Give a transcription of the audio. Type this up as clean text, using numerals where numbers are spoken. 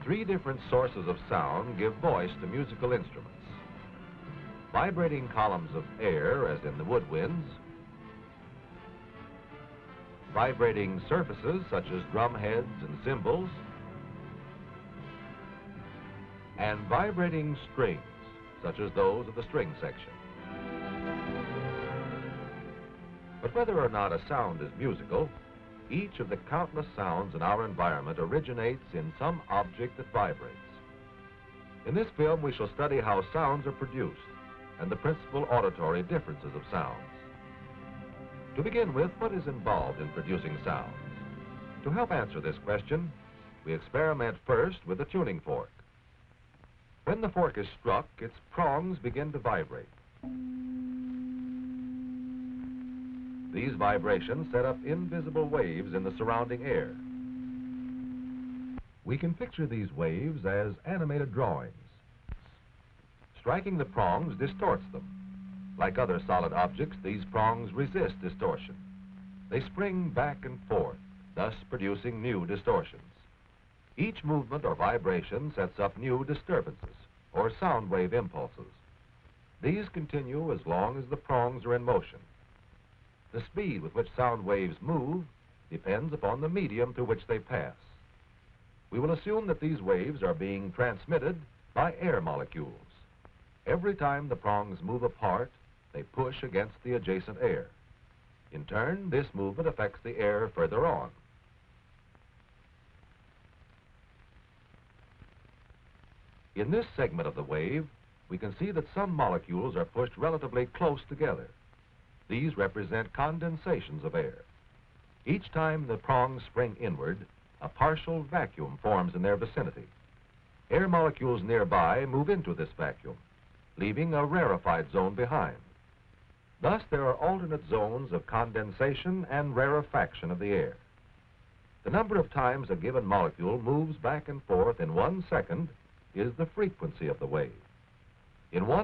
Three different sources of sound give voice to musical instruments. Vibrating columns of air, as in the woodwinds, vibrating surfaces such as drum heads and cymbals, and vibrating strings such as those of the string section. But whether or not a sound is musical, each of the countless sounds in our environment originates in some object that vibrates. In this film, we shall study how sounds are produced and the principal auditory differences of sounds. To begin with, what is involved in producing sounds? To help answer this question, we experiment first with a tuning fork. When the fork is struck, its prongs begin to vibrate. These vibrations set up invisible waves in the surrounding air. We can picture these waves as animated drawings. Striking the prongs distorts them. Like other solid objects, these prongs resist distortion. They spring back and forth, thus producing new distortions. Each movement or vibration sets up new disturbances, or sound wave impulses. These continue as long as the prongs are in motion. The speed with which sound waves move depends upon the medium through which they pass. We will assume that these waves are being transmitted by air molecules. Every time the prongs move apart, they push against the adjacent air. In turn, this movement affects the air further on. In this segment of the wave, we can see that some molecules are pushed relatively close together. These represent condensations of air. Each time the prongs spring inward, a partial vacuum forms in their vicinity. Air molecules nearby move into this vacuum, leaving a rarefied zone behind. Thus, there are alternate zones of condensation and rarefaction of the air. The number of times a given molecule moves back and forth in 1 second is the frequency of the wave. In 1